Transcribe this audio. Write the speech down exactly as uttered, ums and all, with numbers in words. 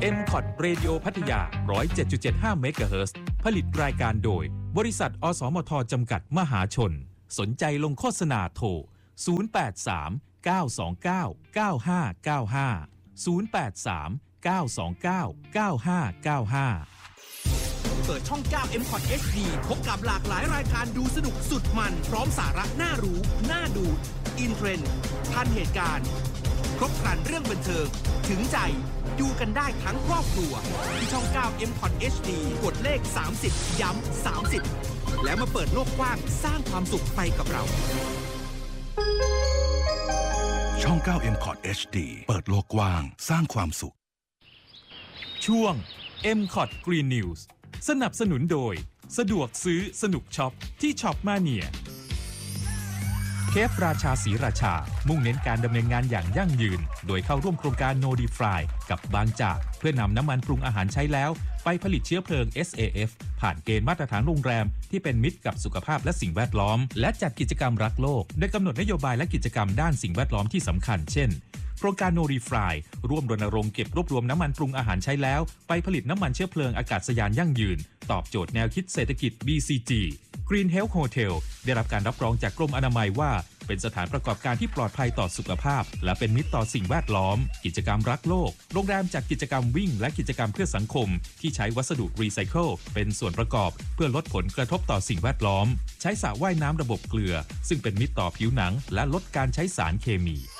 เอ็ม คอท Radio พัทยา หนึ่งศูนย์เจ็ดจุดเจ็ดห้า เมกะเฮิรตซ์ ผลิตรายการโดยบริษัทอสมทจำกัดมหาชนสนใจลงโฆษณาโทรศูนย์ แปด สาม เก้า สอง เก้า เก้า ห้า เก้า ห้า ศูนย์ แปด สาม เก้า สอง เก้า เก้า ห้า เก้า ห้าเปิดช่อง เก้า เอ็ม คอท เอช ดี พบกับหลากหลายรายการดูสนุกสุดมันพร้อมสาระน่ารู้น่าดูอินเทรนด์ทันเหตุการณ์ครบครันเรื่องบันเทิงถึงใจดูกันได้ทั้งครอบครัวที่ช่อง เก้า เอ็ม คอท เอช ดี กดเลขสามสิบย้ำสามสิบแล้วมาเปิดโลกกว้างสร้างความสุขไปกับเราช่อง เก้า เอ็ม คอท เอช ดี เปิดโลกกว้างสร้างความสุขช่วง เอ็ม คอท Green News สนับสนุนโดยสะดวกซื้อสนุกช็อปที่ช็อปมาเนียเคฟราชาศรีราชามุ่งเน้นการดำเนินงานอย่างยั่งยืนโดยเข้าร่วมโครงการ No Defry กับบางจากเพื่อนำน้ำมันปรุงอาหารใช้แล้วไปผลิตเชื้อเพลิง เอส เอ เอฟ ผ่านเกณฑ์มาตรฐานโรงแรมที่เป็นมิตรกับสุขภาพและสิ่งแวดล้อมและจัดกิจกรรมรักโลกโดยกำหนดนโยบายและกิจกรรมด้านสิ่งแวดล้อมที่สำคัญเช่นโครงการ No Defry ร่วมรณรงค์เก็บรวบรวมน้ำมันปรุงอาหารใช้แล้วไปผลิตน้ำมันเชื้อเพลิงอากาศยานยั่งยืนตอบโจทย์แนวคิดเศรษฐกิจ บี ซี จี Green Health Hotel ได้รับการรับรองจากกรมอนามัยว่าเป็นสถานประกอบการที่ปลอดภัยต่อสุขภาพและเป็นมิตรต่อสิ่งแวดล้อมกิจกรรมรักโลกโรงแรมจัดกิจกรรมวิ่งและกิจกรรมเพื่อสังคมที่ใช้วัสดุรีไซเคิลเป็นส่วนประกอบเพื่อลดผลกระทบต่อสิ่งแวดล้อมใช้สระว่ายน้ำระบบเกลือซึ่งเป็นมิตรต่อผิวหนังและลดการใช้สารเคมี